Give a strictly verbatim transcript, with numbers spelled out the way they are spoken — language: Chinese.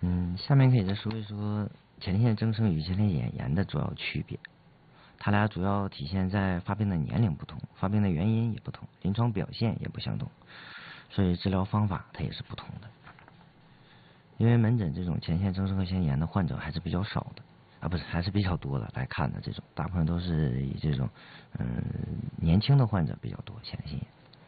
嗯，下面可以再说一说前列腺增生与前列腺炎的主要区别。它俩主要体现在发病的年龄不同，发病的原因也不同，临床表现也不相同，所以治疗方法它也是不同的。因为门诊这种前列腺增生和前列腺炎的患者还是比较少的，啊不是还是比较多的来看的这种，大部分都是以这种嗯年轻的患者比较多前列腺炎。